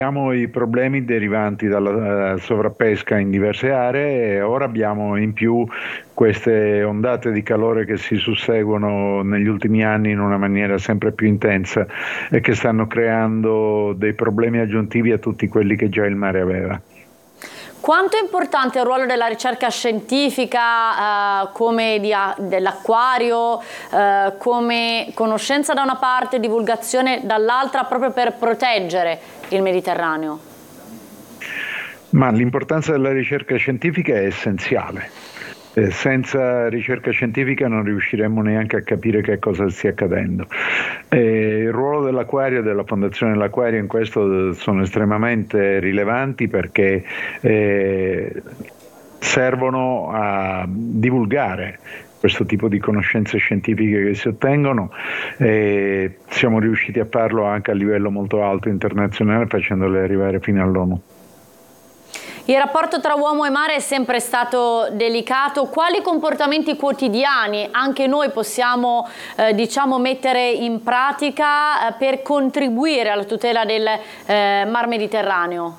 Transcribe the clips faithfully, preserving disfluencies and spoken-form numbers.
Abbiamo i problemi derivanti dalla uh, sovrappesca in diverse aree e ora abbiamo in più queste ondate di calore che si susseguono negli ultimi anni in una maniera sempre più intensa e che stanno creando dei problemi aggiuntivi a tutti quelli che già il mare aveva. Quanto è importante il ruolo della ricerca scientifica, eh, come di, dell'acquario, eh, come conoscenza da una parte, divulgazione dall'altra, proprio per proteggere il Mediterraneo? Ma l'importanza della ricerca scientifica è essenziale. Eh, senza ricerca scientifica non riusciremmo neanche a capire che cosa stia accadendo. Eh, il ruolo dell'Acquario e della Fondazione dell'Acquario in questo sono estremamente rilevanti perché eh, servono a divulgare questo tipo di conoscenze scientifiche che si ottengono e siamo riusciti a farlo anche a livello molto alto internazionale facendole arrivare fino all'ONU. Il rapporto tra uomo e mare è sempre stato delicato. Quali comportamenti quotidiani anche noi possiamo eh, diciamo mettere in pratica eh, per contribuire alla tutela del eh, Mar Mediterraneo?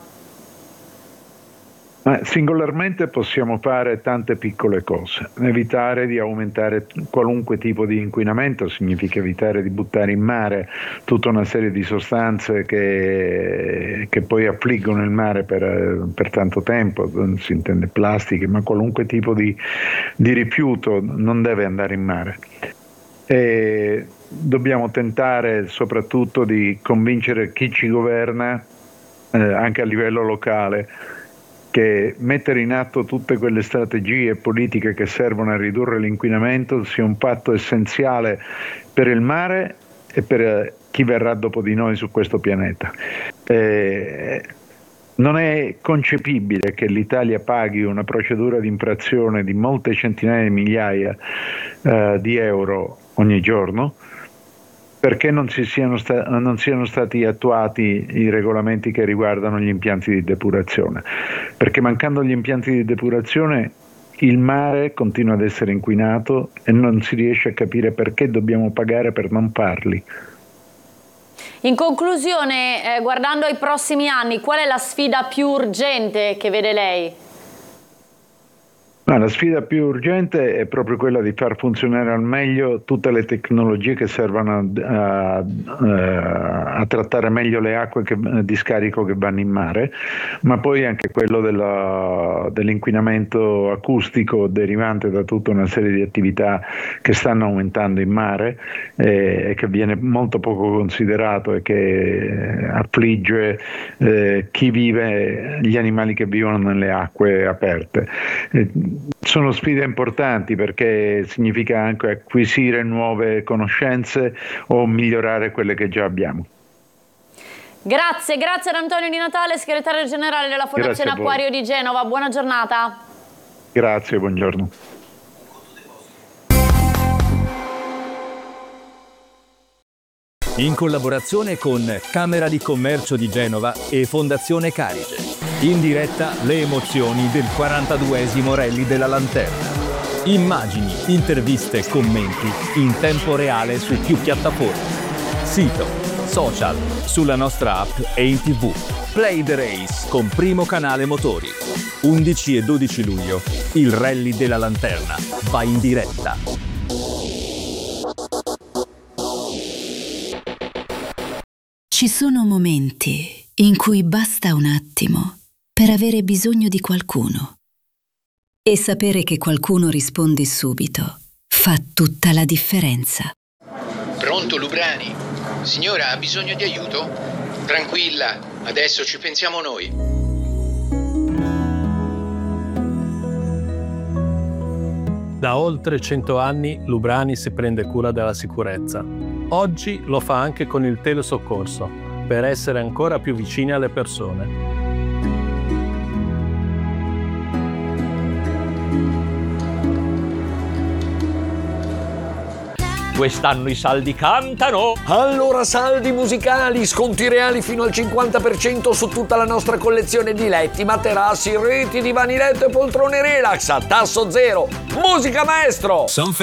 Ma singolarmente possiamo fare tante piccole cose. Evitare di aumentare qualunque tipo di inquinamento significa evitare di buttare in mare tutta una serie di sostanze che, che poi affliggono il mare per, per tanto tempo, non si intende plastiche, ma qualunque tipo di, di rifiuto non deve andare in mare. E dobbiamo tentare soprattutto di convincere chi ci governa, eh, anche a livello locale, che mettere in atto tutte quelle strategie politiche che servono a ridurre l'inquinamento sia un fatto essenziale per il mare e per chi verrà dopo di noi su questo pianeta. Eh, non è concepibile che l'Italia paghi una procedura di infrazione di molte centinaia di migliaia eh, di euro ogni giorno perché non, si siano sta- non siano stati attuati i regolamenti che riguardano gli impianti di depurazione. Perché mancando gli impianti di depurazione il mare continua ad essere inquinato e non si riesce a capire perché dobbiamo pagare per non farli. In conclusione, eh, guardando ai prossimi anni, qual è la sfida più urgente che vede lei? No, la sfida più urgente è proprio quella di far funzionare al meglio tutte le tecnologie che servono a, a, a trattare meglio le acque che, di scarico che vanno in mare, ma poi anche quello della, dell'inquinamento acustico derivante da tutta una serie di attività che stanno aumentando in mare e, e che viene molto poco considerato e che affligge eh, chi vive, gli animali che vivono nelle acque aperte. Eh, Sono sfide importanti perché significa anche acquisire nuove conoscenze o migliorare quelle che già abbiamo. Grazie, grazie ad Antonio Di Natale, segretario generale della Fondazione Acquario di Genova. Buona giornata. Grazie, buongiorno. In collaborazione con Camera di Commercio di Genova e Fondazione Carige. In diretta le emozioni del quarantaduesimo Rally della Lanterna. Immagini, interviste e commenti in tempo reale su più piattaforme. Sito, social, sulla nostra app e in tv. Play the Race con Primo Canale Motori. undici e dodici luglio, il Rally della Lanterna va in diretta. Ci sono momenti in cui basta un attimo per avere bisogno di qualcuno. E sapere che qualcuno risponde subito fa tutta la differenza. Pronto, Lubrani? Signora, ha bisogno di aiuto? Tranquilla, adesso ci pensiamo noi. Da oltre cento anni Lubrani si prende cura della sicurezza. Oggi lo fa anche con il telesoccorso, per essere ancora più vicini alle persone. Quest'anno i saldi cantano! Allora saldi musicali, sconti reali fino al cinquanta per cento su tutta la nostra collezione di letti, materassi, reti, divani letto e poltrone relax a tasso zero. Musica maestro!